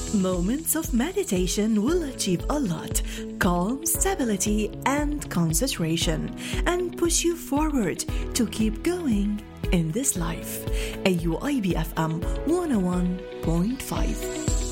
Moments of meditation will achieve a lot: calm, stability, and concentration, and push you forward to keep going in this life. AUIB FM 101.5.